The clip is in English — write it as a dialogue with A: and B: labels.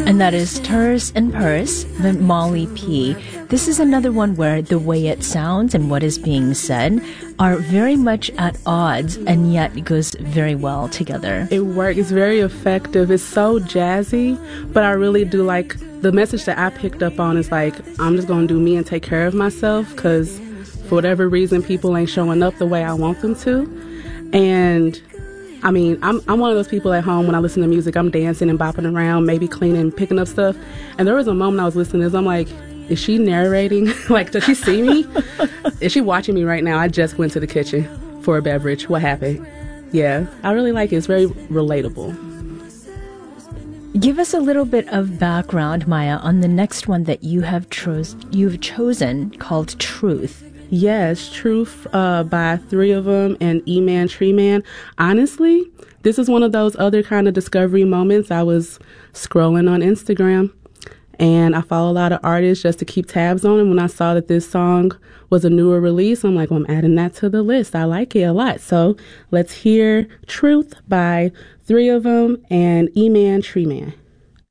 A: And that is Terse and Purse, the Molly P. This is another one where the way it sounds and what is being said are very much at odds, and yet it goes very well together.
B: It works. It's very effective. It's so jazzy, but I really do like the message that I picked up on is like, I'm just going to do me and take care of myself because for whatever reason, people ain't showing up the way I want them to. And I mean, I'm one of those people at home when I listen to music, I'm dancing and bopping around, maybe cleaning, picking up stuff. And there was a moment I was listening to this, I'm like, is she narrating? Like, does she see me? Is she watching me right now? I just went to the kitchen for a beverage. What happened? Yeah, I really like it. It's very relatable.
A: Give us a little bit of background, Maya, on the next one that you've chosen called Truth.
B: Yes, Truth by Three of Them and E-Man, Tree Man. Honestly, this is one of those other kind of discovery moments. I was scrolling on Instagram and I follow a lot of artists just to keep tabs on them. When I saw that this song was a newer release, I'm like, well, I'm adding that to the list. I like it a lot. So let's hear Truth by Three of Them and E-Man, Tree Man.